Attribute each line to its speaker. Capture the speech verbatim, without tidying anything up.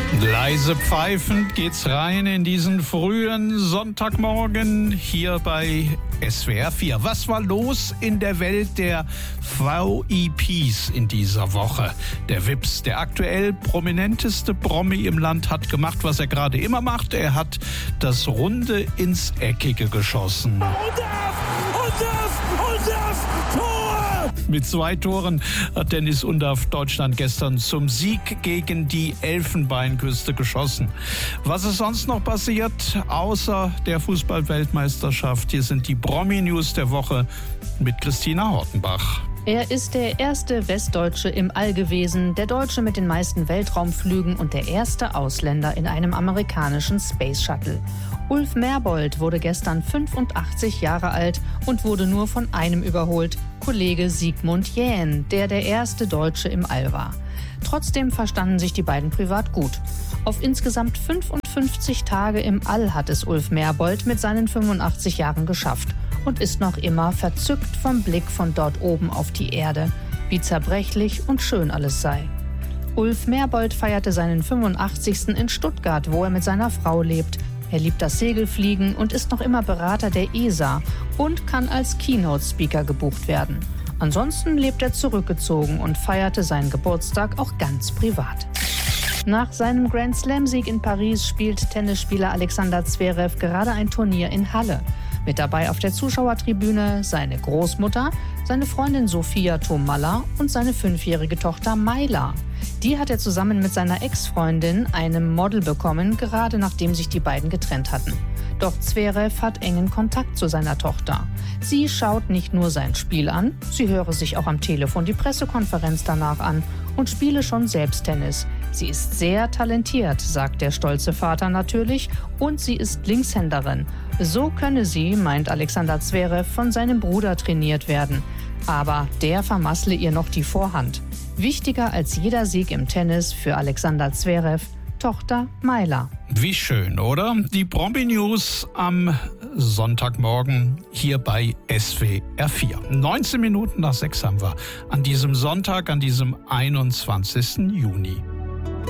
Speaker 1: Leise pfeifend geht's rein in diesen frühen Sonntagmorgen hier bei S W R vier. Was war los in der Welt der V I Ps in dieser Woche? Der Wips, der aktuell prominenteste Promi im Land, hat gemacht, was er gerade immer macht. Er hat das Runde ins Eckige geschossen.
Speaker 2: Und auf, und auf, und auf, Tor!
Speaker 1: Mit zwei Toren hat Dennis Undaff Deutschland gestern zum Sieg gegen die Elfenbeinküste geschossen. Was ist sonst noch passiert, außer der Fußball-Weltmeisterschaft? Hier sind die Promi-News der Woche mit Christina Hortenbach.
Speaker 3: Er ist der erste Westdeutsche im All gewesen, der Deutsche mit den meisten Weltraumflügen und der erste Ausländer in einem amerikanischen Space Shuttle. Ulf Merbold wurde gestern fünfundachtzig Jahre alt und wurde nur von einem überholt, Kollege Sigmund Jähn, der der erste Deutsche im All war. Trotzdem verstanden sich die beiden privat gut. Auf insgesamt fünfundfünfzig Tage im All hat es Ulf Merbold mit seinen fünfundachtzig Jahren geschafft und ist noch immer verzückt vom Blick von dort oben auf die Erde, wie zerbrechlich und schön alles sei. Ulf Merbold feierte seinen fünfundachtzigsten in Stuttgart, wo er mit seiner Frau lebt. Er liebt das Segelfliegen und ist noch immer Berater der E S A und kann als Keynote-Speaker gebucht werden. Ansonsten lebt er zurückgezogen und feierte seinen Geburtstag auch ganz privat. Nach seinem Grand-Slam-Sieg in Paris spielt Tennisspieler Alexander Zverev gerade ein Turnier in Halle. Mit dabei auf der Zuschauertribüne seine Großmutter, seine Freundin Sophia Tomalla und seine fünfjährige Tochter Mayla. Die hat er zusammen mit seiner Ex-Freundin, einem Model, bekommen, gerade nachdem sich die beiden getrennt hatten. Doch Zverev hat engen Kontakt zu seiner Tochter. Sie schaut nicht nur sein Spiel an, sie höre sich auch am Telefon die Pressekonferenz danach an und spiele schon selbst Tennis. Sie ist sehr talentiert, sagt der stolze Vater natürlich, und sie ist Linkshänderin. So könne sie, meint Alexander Zverev, von seinem Bruder trainiert werden. Aber der vermassle ihr noch die Vorhand. Wichtiger als jeder Sieg im Tennis für Alexander Zverev, Tochter Mayla.
Speaker 1: Wie schön, oder? Die Promi-News am Sonntagmorgen hier bei S W R vier. neunzehn Minuten nach sechs haben wir an diesem Sonntag, an diesem einundzwanzigsten Juni.